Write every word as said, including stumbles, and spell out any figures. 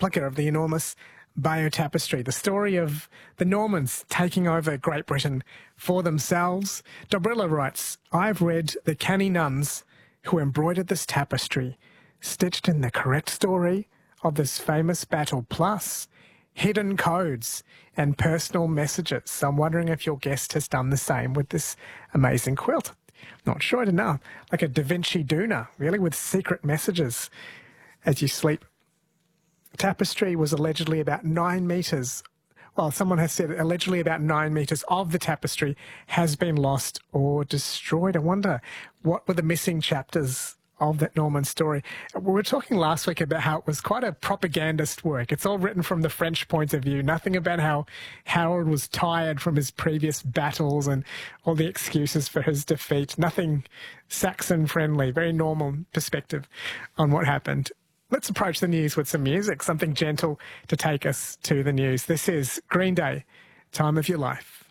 replica of the enormous Bayeux Tapestry, the story of the Normans taking over Great Britain for themselves. Dobrilla writes, I've read the canny nuns who embroidered this tapestry, stitched in the correct story of this famous battle, plus hidden codes and personal messages. So I'm wondering if your guest has done the same with this amazing quilt. Not sure, I don't know. Like a Da Vinci Duna, really, with secret messages as you sleep. Tapestry was allegedly about nine metres. Well, someone has said allegedly about nine metres of the tapestry has been lost or destroyed. I wonder what were the missing chapters of that Norman story. We were talking last week about how it was quite a propagandist work. It's all written from the French point of view. Nothing about how Harold was tired from his previous battles and all the excuses for his defeat. Nothing Saxon friendly, very normal perspective on what happened. Let's approach the news with some music, something gentle to take us to the news. This is Green Day, Time of Your Life.